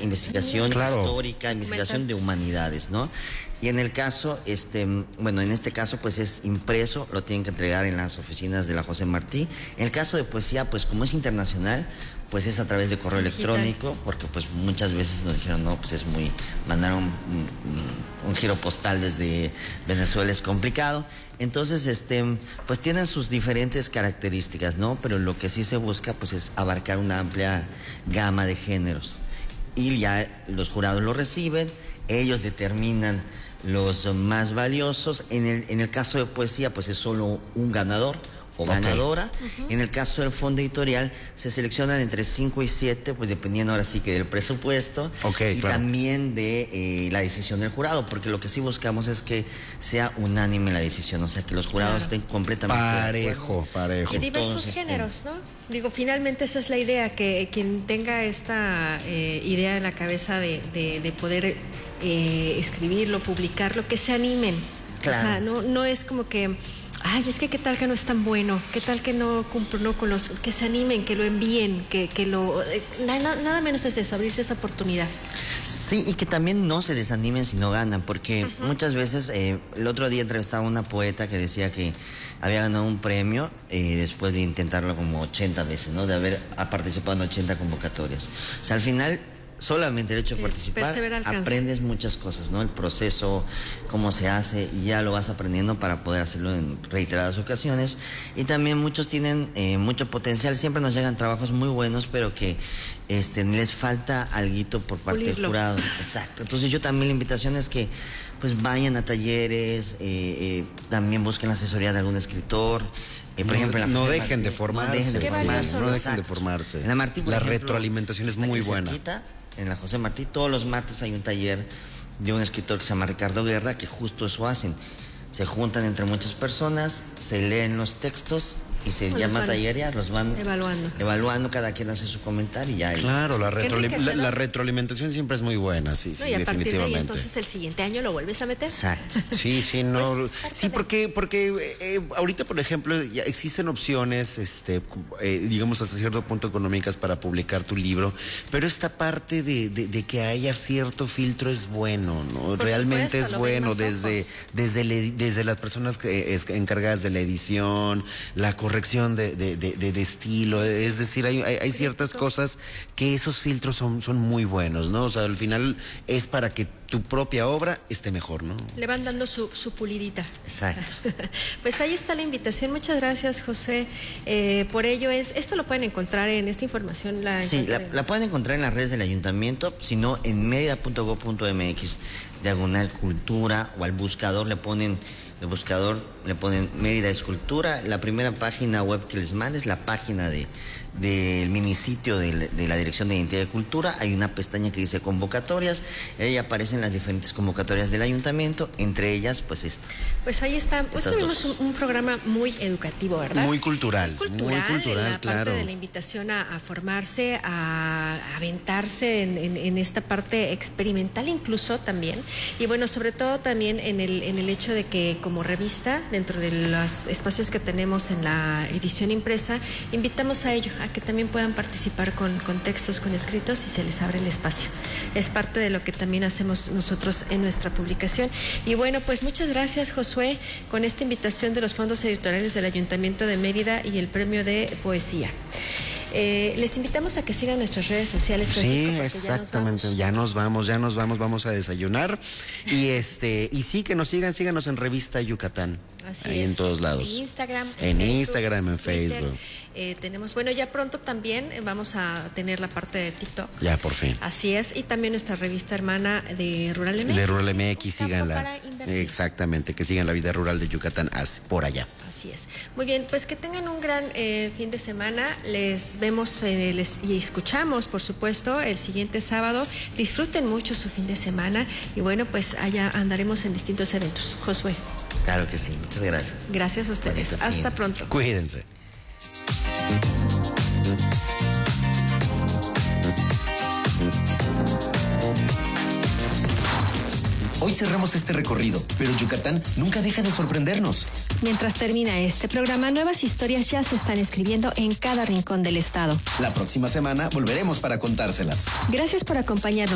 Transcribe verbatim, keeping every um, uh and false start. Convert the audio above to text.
investigación claro. histórica, investigación de humanidades, ¿no? Y en el caso, este, bueno, en este caso pues es impreso, lo tienen que entregar en las oficinas de la José Martí. En el caso de poesía, pues como es internacional, pues es a través de correo digital electrónico, porque pues muchas veces nos dijeron, no, pues es muy, mandar un, un, un giro postal desde Venezuela es complicado. Entonces, este, pues tienen sus diferentes características, ¿no? Pero lo que sí se busca, pues es abarcar una amplia gama de géneros. Y ya los jurados lo reciben, ellos determinan los más valiosos. En el, en el caso de poesía, pues es solo un ganador o ganadora. Okay. Uh-huh. En el caso del fondo editorial se seleccionan entre cinco y siete, pues dependiendo ahora sí que del presupuesto. Okay, y claro. también de eh, la decisión del jurado, porque lo que sí buscamos es que sea unánime la decisión, o sea, que los jurados claro. estén completamente parejo, parejo. Y diversos géneros, ¿no? Digo, finalmente esa es la idea, que quien tenga esta eh, idea en la cabeza de, de, de poder eh, escribirlo, publicarlo, que se animen. Claro. O sea, no, no es como que ay, es que qué tal que no es tan bueno, qué tal que no cumple no, con los, que se animen, que lo envíen, que, que lo, eh, nada, nada menos es eso, abrirse esa oportunidad. Sí, y que también no se desanimen si no ganan, porque uh-huh. muchas veces, eh, el otro día entrevistaba a una poeta que decía que había ganado un premio eh, después de intentarlo como ochenta veces, ¿no? De haber ha participado en ochenta convocatorias. O sea, al final solamente el hecho de participar, aprendes muchas cosas, ¿no? El proceso, cómo se hace, y ya lo vas aprendiendo para poder hacerlo en reiteradas ocasiones. Y también muchos tienen eh, mucho potencial, siempre nos llegan trabajos muy buenos, pero que este, les falta alguito por parte Pulirlo. del jurado. Exacto. Entonces yo también la invitación es que pues vayan a talleres, eh, eh, también busquen la asesoría de algún escritor. Eh, por no, ejemplo, no, José dejen Martí, formarse, no dejen de formarse. No dejen de formarse. En la Martí, por la ejemplo, retroalimentación es muy buena. Cerquita, en la José Martí, todos los martes hay un taller de un escritor que se llama Ricardo Guerra, que justo eso hacen. Se juntan entre muchas personas, se leen los textos y se los llama tallería, los van evaluando. Evaluando, cada quien hace su comentario y ya. Claro, la, retroalim la, la retroalimentación siempre es muy buena, sí, no, sí, y a definitivamente. Partir de ahí, entonces el siguiente año lo vuelves a meter. Exacto. Sí, sí, no. Pues, sí, porque, porque eh, ahorita, por ejemplo, ya existen opciones, este, eh, digamos, hasta cierto punto económicas para publicar tu libro, pero esta parte de, de, de que haya cierto filtro es bueno, ¿no? Por Realmente supuesto, es bueno, desde, desde, le, desde las personas que, es, encargadas de la edición, la corrección de, de De, de, de estilo, es decir, hay, hay, hay ciertas cosas que esos filtros son, son muy buenos, ¿no? O sea, al final es para que tu propia obra esté mejor, ¿no? Le van dando su, su pulidita. Exacto. Pues ahí está la invitación. Muchas gracias, José. Eh, por ello es, esto lo pueden encontrar en esta información. La sí, la, la pueden encontrar en las redes del ayuntamiento, sino en mérida punto gob punto mx, diagonal cultura, o al buscador le ponen el buscador, le ponen Mérida Escultura. La primera página web que les manda es la página de del minisitio de, de la Dirección de Identidad y Cultura. Hay una pestaña que dice convocatorias, ahí aparecen las diferentes convocatorias del ayuntamiento, entre ellas pues esta. Pues ahí está. Hoy tuvimos un, un programa muy educativo, ¿verdad? Muy cultural, muy cultural, muy cultural, la claro. parte de la invitación a, a formarse, a, a aventarse en, en, en esta parte experimental incluso también, y bueno, sobre todo también en el, en el hecho de que como revista, dentro de los espacios que tenemos en la edición impresa, invitamos a ello, a que también puedan participar con, con textos, con escritos, y se les abre el espacio. Es parte de lo que también hacemos nosotros en nuestra publicación. Y bueno, pues muchas gracias, Josué, con esta invitación de los fondos editoriales del Ayuntamiento de Mérida y el premio de poesía. Eh, les invitamos a que sigan nuestras redes sociales, Francisco, sí, exactamente, ya nos, vamos. ya nos vamos, ya nos vamos, vamos a desayunar y este y sí, que nos sigan, síganos en Revista Yucatán. Así ahí es. En todos lados. En Instagram. En, en Facebook, Instagram, en Facebook. Twitter, eh, tenemos, bueno, ya pronto también vamos a tener la parte de TikTok. Ya, por fin. Así es, y también nuestra revista hermana de Rural M X. De Rural M X, síganla. Exactamente, que sigan la vida rural de Yucatán por allá. Así es. Muy bien, pues que tengan un gran eh, fin de semana. Les vemos eh, les, y escuchamos, por supuesto, el siguiente sábado. Disfruten mucho su fin de semana y bueno, pues allá andaremos en distintos eventos. Josué. Claro que sí, muchas gracias. Gracias a ustedes. Hasta fin. Pronto. Cuídense. Hoy cerramos este recorrido, pero Yucatán nunca deja de sorprendernos. Mientras termina este programa, nuevas historias ya se están escribiendo en cada rincón del estado. La próxima semana volveremos para contárselas. Gracias por acompañarnos.